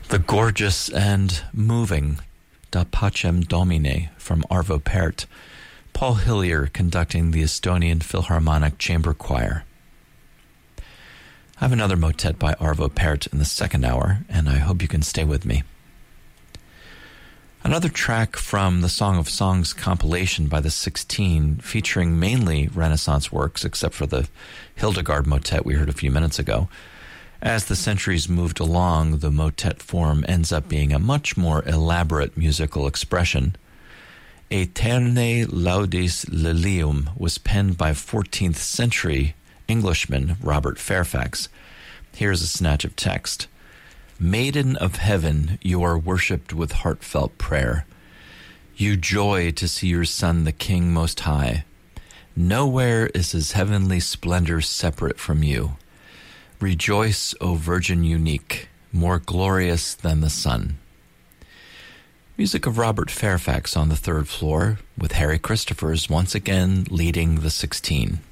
The gorgeous and moving Da Pacem Domine from Arvo Pärt, Paul Hillier conducting the Estonian Philharmonic Chamber Choir. I have another motet by Arvo Pärt in the second hour, and I hope you can stay with me. Another track from the Song of Songs compilation by the 16, featuring mainly Renaissance works, except for the Hildegard motet we heard a few minutes ago. As the centuries moved along, the motet form ends up being a much more elaborate musical expression. Aeterne Laudis Lilium was penned by 14th century Englishman Robert Fairfax. Here's a snatch of text. Maiden of heaven, you are worshipped with heartfelt prayer. You joy to see your Son, the King Most High. Nowhere is his heavenly splendor separate from you. Rejoice, O Virgin unique, more glorious than the sun. Music of Robert Fairfax on the third floor, with Harry Christophers once again leading the 16.